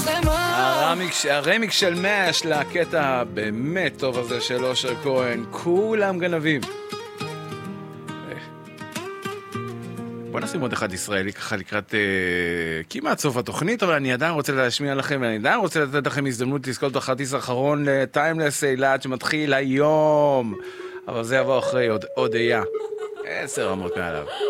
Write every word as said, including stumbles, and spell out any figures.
הרמיק של מאש לקטע הבאמת טוב הזה של אושר כהן, כולם גנבים. בוא נשים עוד אחד ישראלי ככה לקראת אה, כמעט סוף התוכנית, אבל אני עדיין רוצה להשמיע לכם, ואני עדיין רוצה לתת לכם הזדמנות לזכות את החטיס האחרון לטיימלס אילת שמתחיל היום, אבל זה יבוא אחרי עוד, עוד היה עשר רמות מעליו.